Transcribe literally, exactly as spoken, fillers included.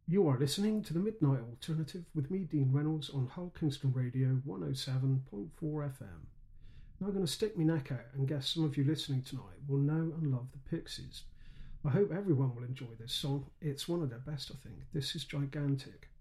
You are listening to the Midnight Alternative with me, Dean Reynolds, on Hull Kingston Radio one oh seven point four F M. Now I'm going to stick my neck out and guess some of you listening tonight will know and love the Pixies. I hope everyone will enjoy this song. It's one of their best, I think. This is Gigantic.